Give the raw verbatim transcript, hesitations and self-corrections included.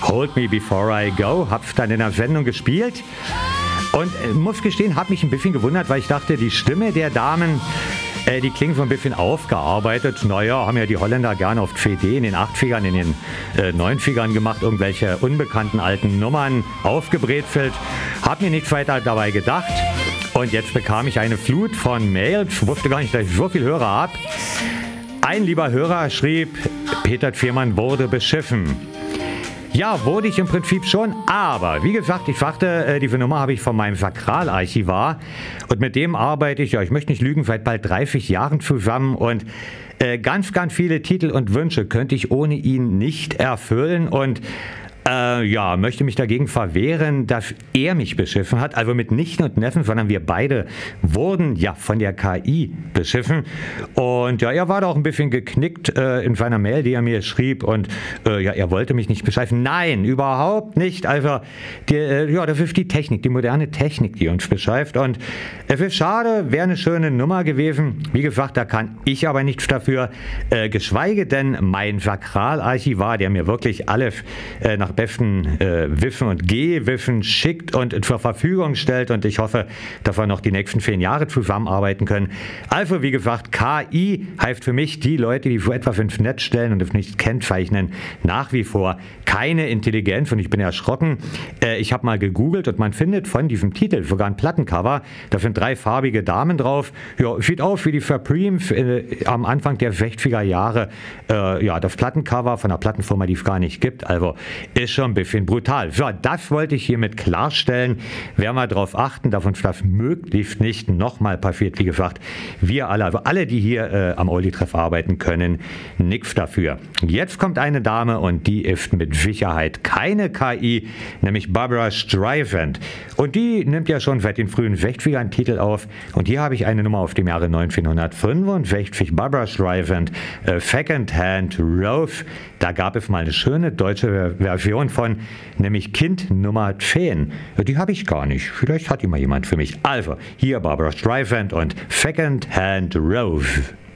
Hold Me Before I Go, hab's dann in der Sendung gespielt und äh, muss gestehen, hab mich ein bisschen gewundert, weil ich dachte, die Stimme der Damen, äh, die klingt so ein bisschen aufgearbeitet. Naja, haben ja die Holländer gerne auf C D in den achtzigern, in den äh, neunzigern gemacht, irgendwelche unbekannten alten Nummern aufgebrezelt. Hab mir nichts weiter dabei gedacht. Und jetzt bekam ich eine Flut von Mails. Ich wusste gar nicht, dass ich so viele Hörer habe. Ein lieber Hörer schrieb, Peter Tfehlmann wurde beschiffen. Ja, wurde ich im Prinzip schon, aber wie gesagt, ich sagte, äh, diese Nummer habe ich von meinem Sakralarchivar und mit dem arbeite ich, ja, ich möchte nicht lügen, seit bald dreißig Jahren zusammen und äh, ganz, ganz viele Titel und Wünsche könnte ich ohne ihn nicht erfüllen und Äh, ja, möchte mich dagegen verwehren, dass er mich beschiffen hat. Also mit Nichten und Neffen, sondern wir beide wurden ja von der K I beschiffen. Und ja, er war da auch ein bisschen geknickt äh, in seiner Mail, die er mir schrieb. Und äh, ja, er wollte mich nicht beschiffen. Nein, überhaupt nicht. Also, die, äh, ja, das ist die Technik, die moderne Technik, die uns bescheift. Und es ist schade, wäre eine schöne Nummer gewesen. Wie gesagt, da kann ich aber nichts dafür. Äh, geschweige denn mein Sakralarchivar, der mir wirklich alles äh, nach besten äh, Wissen und Gehwissen schickt und zur Verfügung stellt und ich hoffe, dass wir noch die nächsten zehn Jahre zusammenarbeiten können. Also wie gesagt, K I heißt für mich die Leute, die so etwas ins Netz stellen und es nicht kennzeichnen, nach wie vor keine Intelligenz und ich bin erschrocken. Äh, ich habe mal gegoogelt und man findet von diesem Titel sogar ein Plattencover. Da sind drei farbige Damen drauf. Ja, sieht aus wie die Supremes äh, am Anfang der sechziger Jahre. Äh, ja, das Plattencover von einer Plattenfirma, die es gar nicht gibt. Also ist schon ein bisschen brutal. So, das wollte ich hiermit klarstellen. Werden wir darauf achten, dass uns das möglichst nicht nochmal passiert. Wie gesagt, wir alle, also alle, die hier äh, am Oldie-Treff arbeiten können, nichts dafür. Jetzt kommt eine Dame und die ist mit Sicherheit keine K I, nämlich Barbra Streisand. Und die nimmt ja schon seit den frühen sechzigern Titel auf. Und hier habe ich eine Nummer aus dem Jahre neunzehnhundertfünfundsechzig, Barbra Streisand, äh, Second Hand Rose. Da gab es mal eine schöne deutsche Version von, nämlich Kind Nummer zehn. Die habe ich gar nicht. Vielleicht hat die mal jemand für mich. Also, hier Barbra Streisand und Second Hand Rose.